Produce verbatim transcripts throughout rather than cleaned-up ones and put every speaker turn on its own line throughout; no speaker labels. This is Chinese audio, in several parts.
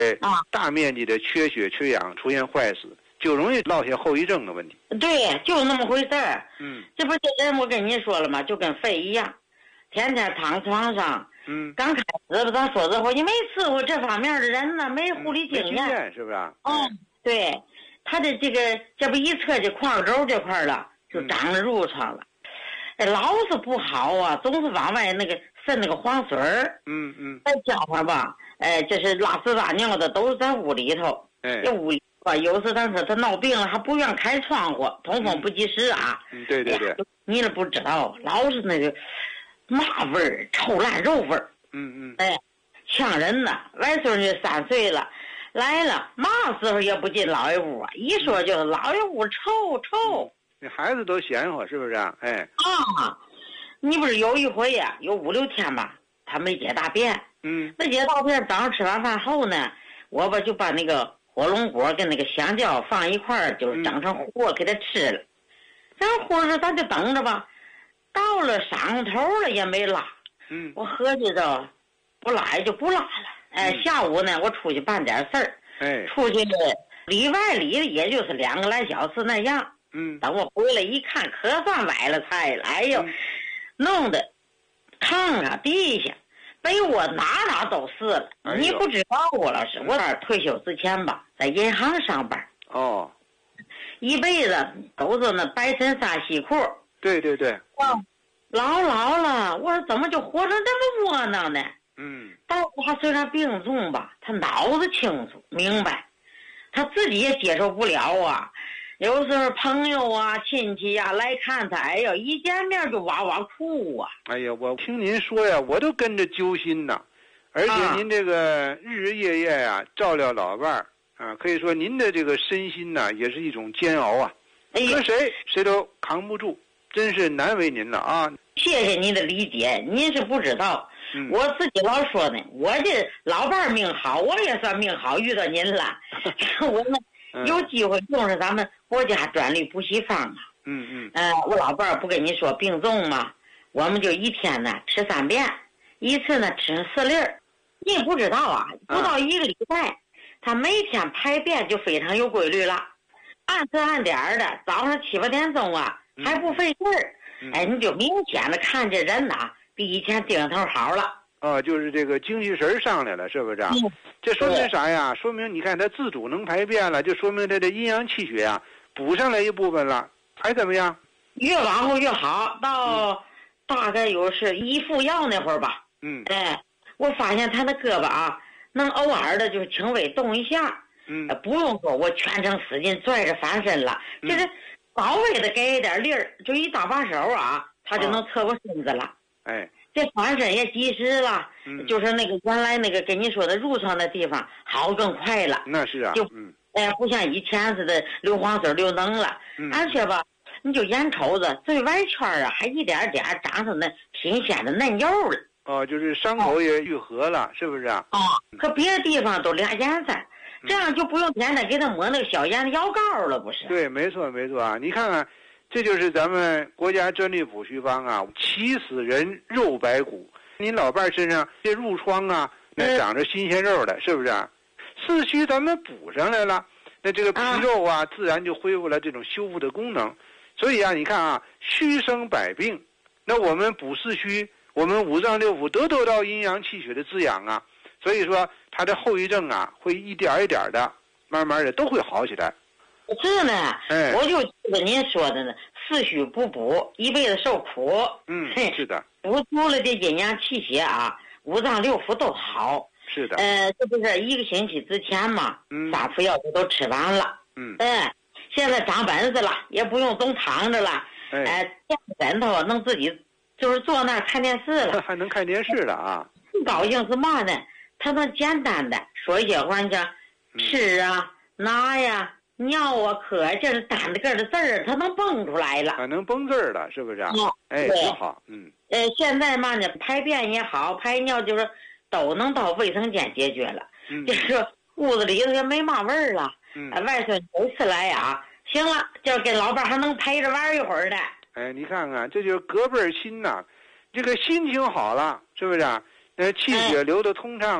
啊，
大面积的缺血缺氧，出现坏死，就容易落下后遗症的问题。
对，就那么回事儿。
嗯，
这不这人我跟你说了吗？就跟肺一样，天天躺床上。
嗯，
刚开始吧，咱说这话，你没伺候这方面的人呢，没护理经验，
嗯、经验是不是？
哦，对，他的这个这不一侧这眶轴这块了，就长了褥疮了。哎、嗯，老是不好啊，总是往外那个渗那个黄水儿。
嗯嗯。
再加上吧，哎，这是拉屎拉尿的都是在屋里头。
哎，
这屋里吧，有时但是他闹病了，还不愿开窗户，通风不及时啊。
嗯，对对对。
哎、你也不知道，老是那个嘛味儿，臭烂肉味儿。
嗯嗯。
哎，呛人呢。外孙女三岁了，来了，嘛时候也不进老爷屋啊，一说就是老爷屋臭臭。
那、嗯、孩子都嫌乎是不是啊？哎。
啊，你不是有一回呀、啊，有五六天吧，他没解大便。
嗯。
没解大便，早上吃完饭后呢，我吧就把那个火龙果跟那个香蕉放一块儿，就是整成糊给他吃了。然后或者咱就等着吧，到了晌头了也没拉。
嗯，
我合计着不拉也就不拉了。哎，
嗯、
下午呢，我出去办点事儿。
哎，
出去里外里的也就是两个来小时那样。
嗯，
等我回来一看，可算崴了菜了。哎呦，
嗯、
弄得炕上地下。被窝哪哪都是了，
哎、
你不知道我老师，我退休之前吧，在银行上班。
哦，
一辈子都是那白衬衫西裤。
对对对。
哦，老老了，我说怎么就活成这么窝囊呢？
嗯。
但是他虽然病重吧，他脑子清楚明白，他自己也接受不了啊。有时候朋友啊、亲戚呀、啊、来看他，哎呦，一见面就哇哇哭啊！
哎呀，我听您说呀，我都跟着揪心呐。而且您这个日日夜夜呀、啊、照料老伴儿啊，可以说您的这个身心呐、啊、也是一种煎熬啊。
哎呀，
搁谁谁都扛不住，真是难为您了啊！
谢谢您的理解，您是不知道，
嗯、
我自己老说呢，我这老伴儿命好，我也算命好，遇到您了。我呢。有机会用上咱们国家专利补习方啊。
嗯嗯。
呃，我老伴儿不跟你说病重吗？我们就一天呢吃三遍，一次呢吃四粒儿。你也不知道啊，不到一个礼拜，啊、他每天排便就非常有规律了，按时按点儿的，早上七八点钟啊，还不费劲儿。
嗯、
哎，你就明显的看这人呐，比以前精神头好了。
哦，就是这个精气神上来了，是不是、啊？
嗯、
这说明啥呀？说明你看他自主能排便了，就说明他的阴阳气血啊补上来一部分了，还怎么样？
越往后越好，到大概有是一服药那会儿吧。
嗯。
哎，我发现他的胳膊啊，能偶尔的就轻微动一下。
嗯。
呃、不用说，我全程使劲拽着翻身了，嗯、就是稍微的给一点力儿，就一搭把手啊，他就能侧过身子了。啊、
哎。
这翻身也及时了，
嗯、
就是那个原来那个跟你说的褥疮的地方好更快了。
那是啊，
就
嗯，
哎，不像以前似的硫磺水流能了，
嗯、
而且吧，你就眼瞅着最外圈啊，还一点点长成那新鲜的嫩肉了。
哦，就是伤口也愈合了，哦、是不是啊？
哦，可别的地方都俩颜色，这样就不用天天给他抹那个消炎的药膏了，不是？
对，没错没错啊，你看看。这就是咱们国家专利补虚方啊，起死人肉白骨。您老伴身上这褥疮啊，那长着新鲜肉的，是不是啊？四虚咱们补上来了，那这个皮肉啊，自然就恢复了这种修复的功能。所以啊，你看啊，虚生百病，那我们补四虚，我们五脏六腑都得到阴阳气血的滋养啊。所以说，它的后遗症啊，会一点一点的，慢慢的都会好起来。
是呢，
哎，
我就记得您说的呢，四虚不补，一辈子受苦。
嗯，是的，
补足了这阴阳气血啊，五脏六腑都好。
是的，
呃，这不是一个星期之前嘛，
嗯，
三副药就都吃完了。
嗯，
哎，现在长本事了，也不用总躺着了，
哎，
呃，垫枕头能自己就是坐那儿看电视了，
还能看电视了啊！
最高兴是嘛呢？他能简单的说一些话，像吃啊、拿呀。尿啊、渴啊，这是单的个的字儿，它能蹦出来了，
还能蹦字儿了，是不是啊？哦、哎，挺好，嗯。
呃，现在嘛呢，排便也好，排尿就是都能到卫生间解决了，
嗯，
就是屋子里头也没嘛味儿了。
嗯，
呃、外孙每次来啊，行了，就跟老伴还能陪着玩一会儿的。
哎，你看看，这就是隔辈儿亲呐，这个心情好了，是不是啊？呃，气血流得通畅了，哎、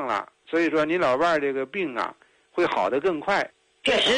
所以说您老伴儿这个病啊会好得更快。
确实